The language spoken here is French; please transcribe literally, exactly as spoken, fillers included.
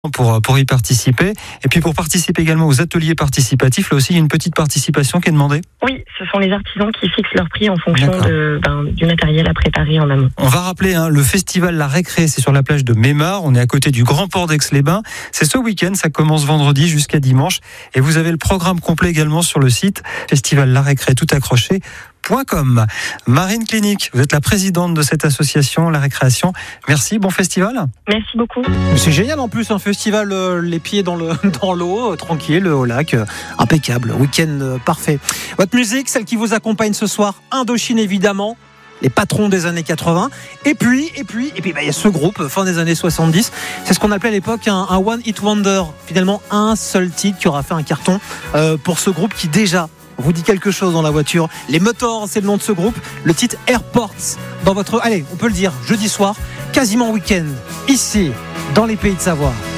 Pour, pour y participer. Et puis pour participer également aux ateliers participatifs, là aussi il y a une petite participation qui est demandée. Oui, ce sont les artisans qui fixent leur prix en fonction de, ben, du matériel à préparer en amont. On va rappeler hein, le festival La Récré, c'est sur la plage de Mémar, on est à côté du Grand Port d'Aix-les-Bains. C'est ce week-end, ça commence vendredi jusqu'à dimanche. Et vous avez le programme complet également sur le site festival La Récré tout accroché. .com. Marine Clinique, vous êtes la présidente de cette association, La Récréation. Merci, bon festival. Merci beaucoup. C'est génial en plus, un festival euh, les pieds dans, le, dans l'eau, euh, tranquille, au lac, euh, impeccable, week-end euh, parfait. Votre musique, celle qui vous accompagne ce soir, Indochine évidemment, les patrons des années quatre-vingts. Et puis, et puis, et puis, bah, il y a ce groupe, fin des années soixante-dix. C'est ce qu'on appelait à l'époque un, un One Hit Wonder. Finalement, un seul titre qui aura fait un carton euh, pour ce groupe qui déjà vous dit quelque chose dans la voiture. Les Motors, c'est le nom de ce groupe. Le titre Airports dans votre, allez, on peut le dire, jeudi soir, quasiment week-end, ici, dans les Pays de Savoie.